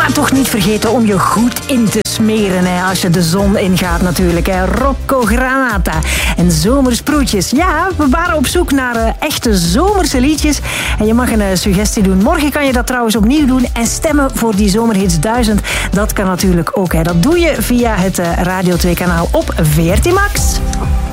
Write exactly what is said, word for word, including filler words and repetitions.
toch niet vergeten om je goed in te smeren hè, als je de zon ingaat natuurlijk. Hè. Rocco Granata en Zomersproetjes. Ja, we waren op zoek naar uh, echte zomerse liedjes. En je mag een uh, suggestie doen. Morgen kan je dat trouwens opnieuw doen en stemmen voor die Zomerhits duizend. Dat kan natuurlijk ook. Hè. Dat doe je via het uh, Radio twee kanaal op V R T Max.